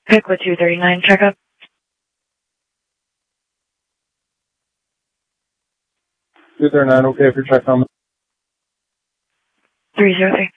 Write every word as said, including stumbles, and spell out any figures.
Pick with two thirty-nine, checkup. two thirty-nine, okay for check on three zero three.